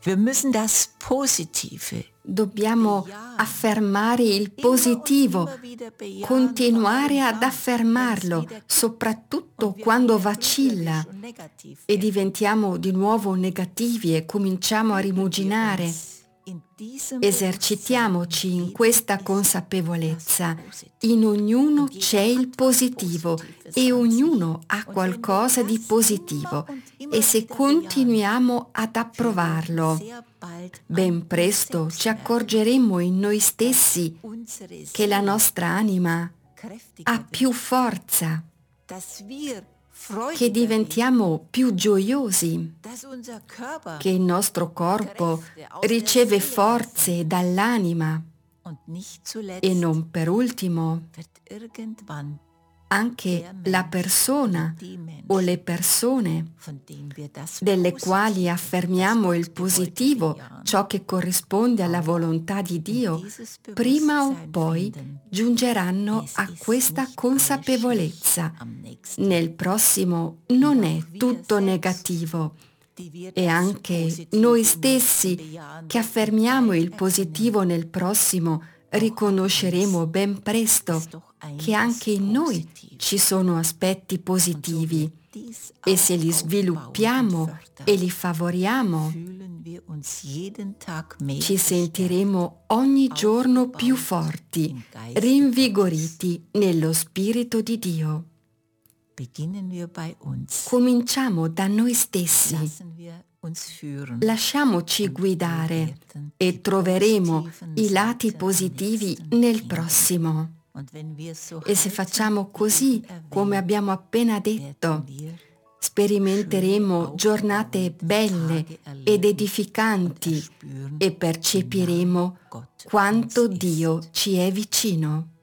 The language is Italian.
Wir müssen das Positive. Dobbiamo affermare il positivo, continuare ad affermarlo, soprattutto quando vacilla e diventiamo di nuovo negativi e cominciamo a rimuginare. Esercitiamoci in questa consapevolezza. In ognuno c'è il positivo e ognuno ha qualcosa di positivo e se continuiamo ad approvarlo, ben presto ci accorgeremo in noi stessi che la nostra anima ha più forza, che diventiamo più gioiosi, che il nostro corpo riceve forze dall'anima e non per ultimo anche la persona o le persone delle quali affermiamo il positivo, ciò che corrisponde alla volontà di Dio, prima o poi giungeranno a questa consapevolezza. Nel prossimo non è tutto negativo e anche noi stessi che affermiamo il positivo nel prossimo riconosceremo ben presto che anche in noi ci sono aspetti positivi e se li sviluppiamo e li favoriamo, ci sentiremo ogni giorno più forti, rinvigoriti nello Spirito di Dio. Cominciamo da noi stessi. Lasciamoci guidare e troveremo i lati positivi nel prossimo. E se facciamo così, come abbiamo appena detto, sperimenteremo giornate belle ed edificanti e percepiremo quanto Dio ci è vicino.